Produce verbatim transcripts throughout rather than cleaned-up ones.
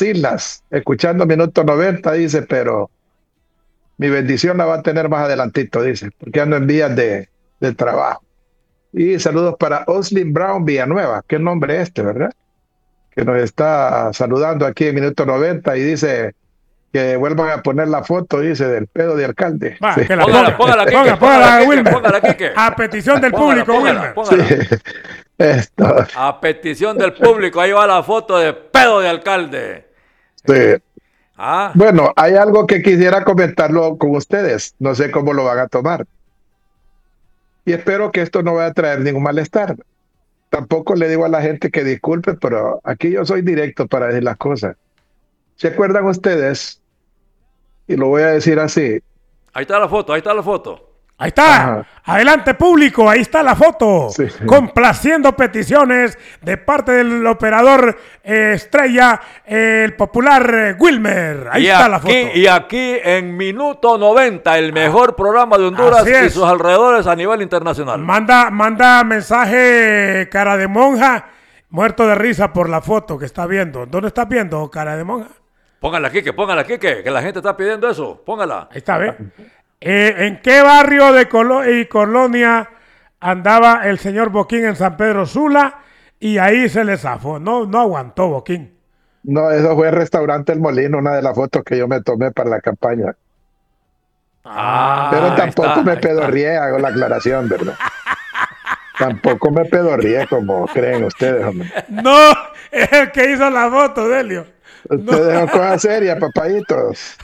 Islas, escuchando Minuto noventa, dice, pero mi bendición la va a tener más adelantito, dice, porque ando en vías de, de trabajo. Y saludos para Oslin Brown Villanueva, qué nombre este, ¿verdad? Que nos está saludando aquí en Minuto noventa y dice que vuelvan a poner la foto, dice, del pedo de alcalde. Va, Sí. que la Póngala, ponga, póngala, Quique, ponga, póngala, póngala, Quique, Wilmer. póngala, Quique. A petición del Póngala, público, póngala, Wilmer. póngala. Sí. Esto, A petición del público, ahí va la foto de pedo de alcalde. sí. Ah, Bueno, hay algo que quisiera comentarlo con ustedes. No sé cómo lo van a tomar. Y espero que esto no vaya a traer ningún malestar. Tampoco le digo a la gente que disculpe, pero aquí yo soy directo para decir las cosas. ¿Se acuerdan ustedes? Y lo voy a decir así. ahí está la foto, ahí está la foto. Ahí está. Ajá. Adelante, público. Ahí está la foto. Sí. Complaciendo peticiones de parte del operador eh, estrella, eh, el popular eh, Wilmer. Ahí y está aquí, la foto. Y aquí en Minuto noventa, el mejor programa de Honduras Así y es. sus alrededores a nivel internacional. Manda, manda mensaje, cara de monja, muerto de risa por la foto que está viendo. ¿Dónde estás viendo, cara de monja? Póngala, Quique, póngala, Quique, que la gente está pidiendo eso. Póngala. Ahí está, ¿ve? Eh, ¿En qué barrio de Colo y Colonia andaba el señor Boquín en San Pedro Sula? Y ahí se le zafó. No, no aguantó Boquín. No, eso fue el restaurante El Molino, una de las fotos que yo me tomé para la campaña. Ah, Pero ahí tampoco está, me ahí está. pedorrié, hago la aclaración, ¿verdad? Tampoco me pedorrié como creen ustedes, hombre. No, es el que hizo la foto, Delio. Ustedes son cosas serias, papayitos.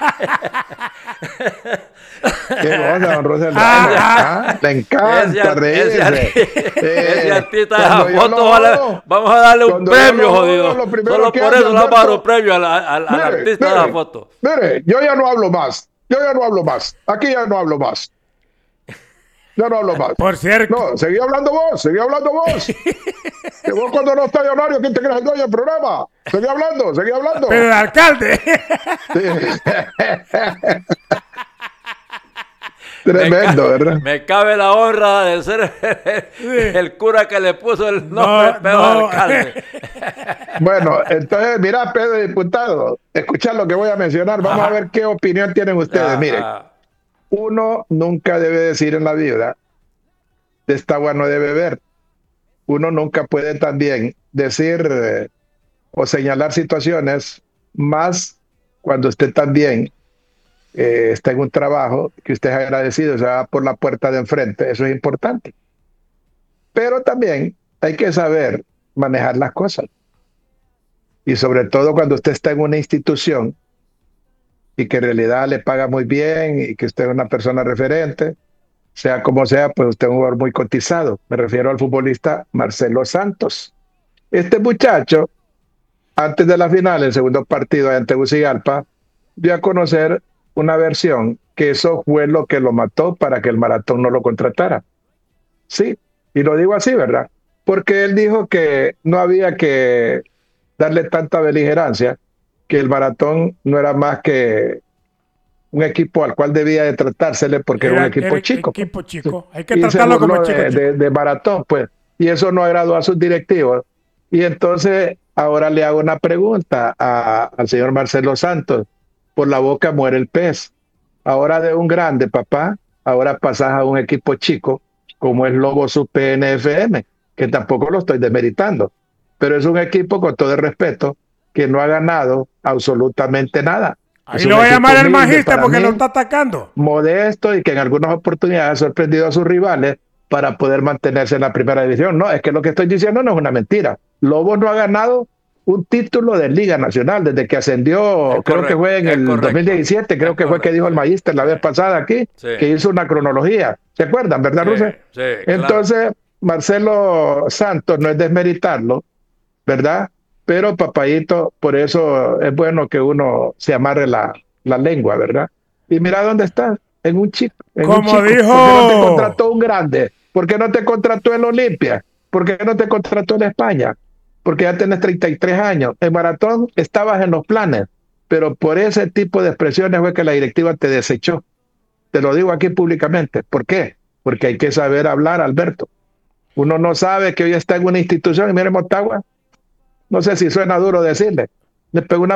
Qué cosa, don Roselano. ¿Ah? Le encanta Ese, reírse. ese, ese Eh, artista de esa cuando yo foto, lo vale, hago, vamos a darle un cuando yo premio, lo hago, jodido. lo primero Solo que por hace eso le vamos a dar un Alberto- premio al, al- al Mire, artista de mire, la foto. Mire, yo ya no hablo más. Yo ya no hablo más. Aquí ya no hablo más. Ya no hablo más. Por cierto. No, seguí hablando vos, seguí hablando vos. Que vos cuando no estás horario, ¿quién te crees el dueño del programa? Seguí hablando, seguí hablando. Pero el alcalde. Tremendo, me, ca- ¿verdad? me cabe la honra de ser el cura que le puso el nombre No, pedo no. al alcalde. Bueno, entonces, mira, Pedro Diputado, escuchad lo que voy a mencionar. Vamos Ajá. a ver qué opinión tienen ustedes. Ah, Miren, ah, uno nunca debe decir en la vida, de esta agua no debe beber. Uno nunca puede también decir eh, o señalar situaciones, más cuando usted también eh, está en un trabajo que usted es agradecido, se va por la puerta de enfrente, eso es importante. Pero también hay que saber manejar las cosas. Y sobre todo cuando usted está en una institución y que en realidad le paga muy bien y que usted es una persona referente, sea como sea, pues usted es un jugador muy cotizado. Me refiero al futbolista Marcelo Santos. Este muchacho, antes de la final, el segundo partido ante Tegucigalpa, dio a conocer una versión que eso fue lo que lo mató para que el Maratón no lo contratara. Sí, y lo digo así, ¿verdad? Porque él dijo que no había que darle tanta beligerancia, que el Maratón no era más que un equipo al cual debía de tratársele porque era, era un equipo era chico. equipo chico. Hay que y tratarlo como chico, de, chico. De, de Maratón, pues. Y eso no agradó a sus directivos. Y entonces ahora le hago una pregunta a, al señor Marcelo Santos. Por la boca muere el pez. Ahora de un grande, papá, ahora pasas a un equipo chico como es Lobo Sub P N F M, que tampoco lo estoy desmeritando, pero es un equipo, con todo el respeto, que no ha ganado absolutamente nada. Ahí Es lo voy a llamar el magista magista porque lo está atacando. Modesto y que en algunas oportunidades ha sorprendido a sus rivales para poder mantenerse en la primera división. No, es que lo que estoy diciendo no es una mentira. Lobos no ha ganado un título de Liga Nacional desde que ascendió, es creo correcto, que fue en el correcto, dos mil diecisiete, creo que correcto, fue que dijo el magíster la vez pasada aquí, sí. que hizo una cronología. ¿Se acuerdan, verdad, Sí, Rusia? sí, Entonces, claro. Marcelo Santos, no es desmeritarlo, ¿verdad? Pero, papayito, por eso es bueno que uno se amarre la, la lengua, ¿verdad? Y mira dónde está, en un chico. En Como un chico. dijo... ¿Por qué no te contrató un grande? ¿Por qué no te contrató el Olimpia? ¿Por qué no te contrató en España? Porque ya tenés treinta y tres años. En Maratón estabas en los planes, pero por ese tipo de expresiones fue que la directiva te desechó. Te lo digo aquí públicamente. ¿Por qué? Porque hay que saber hablar, Alberto. Uno no sabe que hoy está en una institución, y mire Motagua, no sé si suena duro decirle, le pegó una